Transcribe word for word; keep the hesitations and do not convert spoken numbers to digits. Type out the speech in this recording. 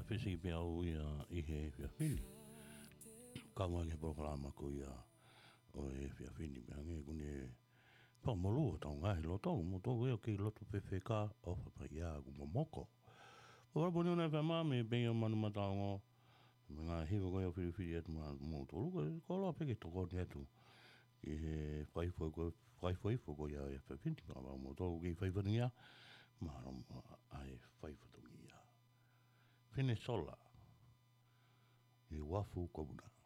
pesi pe au ia i he fia fini. Kawa le programa ko ia o e fia fini me ange kune pa molu tau ngai loto mo to we ke loto P F K o pa ia ku momoko. O bo no fa mame be o manu matango. Me nga hivo ko ia fili fili et mo mo to lu ko lo pe ke to ko netu. Ke he fai fo ko fai fo fo ko ia e fia fini ma mo to ke fai fo ia ma ai fai fo ia. Fine sola. E wafu ko buna.